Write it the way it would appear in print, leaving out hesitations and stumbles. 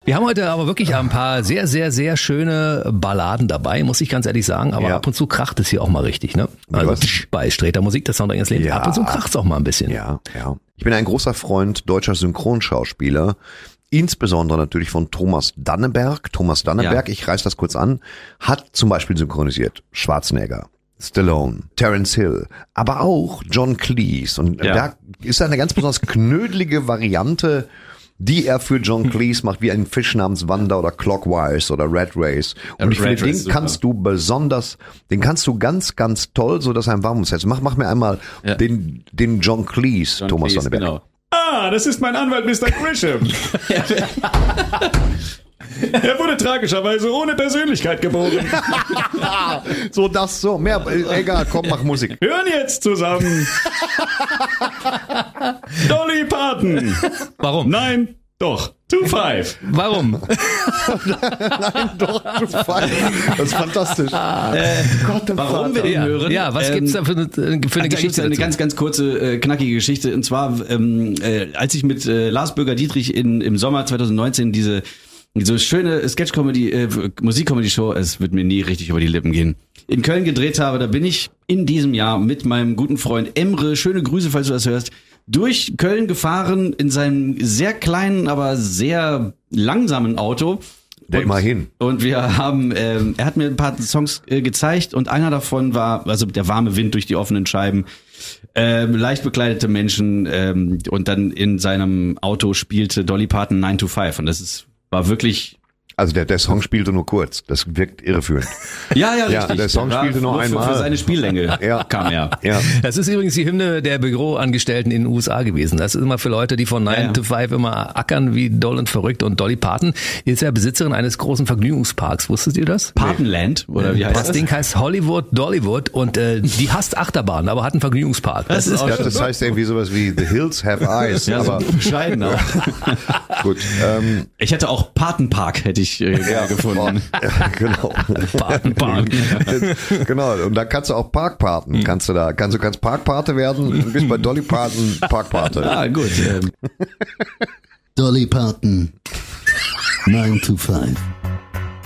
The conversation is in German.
Wir haben heute aber wirklich ein paar sehr, sehr, sehr schöne Balladen dabei, muss ich ganz ehrlich sagen. Aber ab und zu kracht es hier auch mal richtig, ne? Also bei Sträter Musik, das Sound deines Lebens. Ab und zu kracht es auch mal ein bisschen. Ja. Ich bin ein großer Freund deutscher Synchronschauspieler. Insbesondere natürlich von Thomas Danneberg. Thomas Danneberg, ich reiß das kurz an, hat zum Beispiel synchronisiert Schwarzenegger, Stallone, Terence Hill, aber auch John Cleese. Und da ist eine ganz besonders knödelige Variante, die er für John Cleese macht, wie ein Fisch namens Wanda oder Clockwise oder Red Race. Und ich finde, den kannst du ganz, ganz toll, so dass er ein warm ist. Mach mir einmal den John Cleese, Thomas Danneberg. Genau. Das ist mein Anwalt Mr. Grisham. Er wurde tragischerweise ohne Persönlichkeit geboren. Mehr, egal, komm, mach Musik. Hören jetzt zusammen. Dolly Parton. Warum? Nein, doch. 2-5. Warum? Nein, doch, 2-5. Das ist fantastisch. Warum wir den hören? Ja, was gibt's da für eine Geschichte? Eine ganz, ganz kurze, knackige Geschichte. Und zwar, als ich mit Lars Bürger-Dietrich im Sommer 2019 diese schöne Sketch-Comedy, Musik-Comedy-Show, es wird mir nie richtig über die Lippen gehen, in Köln gedreht habe, da bin ich in diesem Jahr mit meinem guten Freund Emre, schöne Grüße, falls du das hörst, durch Köln gefahren in seinem sehr kleinen, aber sehr langsamen Auto. Immerhin. Und wir haben, er hat mir ein paar Songs gezeigt und einer davon war, also der warme Wind durch die offenen Scheiben, leicht bekleidete Menschen und dann in seinem Auto spielte Dolly Parton 9 to 5 und war wirklich... Also der Song spielte nur kurz, das wirkt irreführend. Ja, richtig. Der Song spielte nur einmal. Für seine Spiellänge kam er. Ja. Das ist übrigens die Hymne der Büroangestellten in den USA gewesen. Das ist immer für Leute, die von 9 to 5 immer ackern wie doll und verrückt. Und Dolly Parton ist ja Besitzerin eines großen Vergnügungsparks. Wusstet ihr das? Partonland? Oder wie heißt das? Das Ding heißt Hollywood Dollywood und die hasst Achterbahnen, aber hat einen Vergnügungspark. Das heißt irgendwie sowas wie The Hills Have Eyes. Ja, aber so bescheiden auch. Gut. Ich hätte auch Patenpark gefunden. Genau. Patenpark. Genau. Und da kannst du auch Parkpaten. Kannst Parkpate werden. Du bist bei Dolly Parton Parkpate. Ah, gut. Dolly Parton 9 to 5.